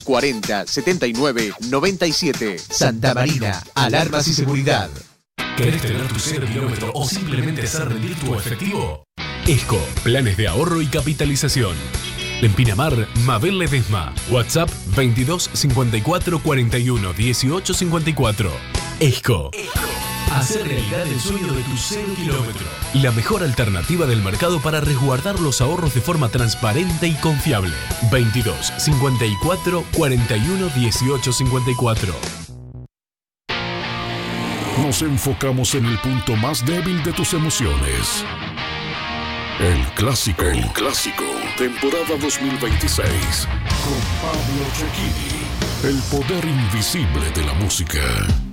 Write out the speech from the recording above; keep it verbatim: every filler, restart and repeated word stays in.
cuarenta setenta y nueve noventa y siete. Santa Marina, alarmas y seguridad. ¿Querés tener tu cero kilómetro o simplemente hacer rendir tu efectivo? Esco, planes de ahorro y capitalización. En Pinamar, Mabel Ledesma. WhatsApp veintidós cincuenta y cuatro cuarenta y uno dieciocho cincuenta y cuatro. Esco. Hacer realidad el sueño de tu cero kilómetro. La mejor alternativa del mercado para resguardar los ahorros de forma transparente y confiable. veintidós cincuenta y cuatro cuarenta y uno dieciocho cincuenta y cuatro. Nos enfocamos en el punto más débil de tus emociones. El clásico. El clásico. Temporada dos mil veintiséis. Con Pablo Cecchini. El poder invisible de la música.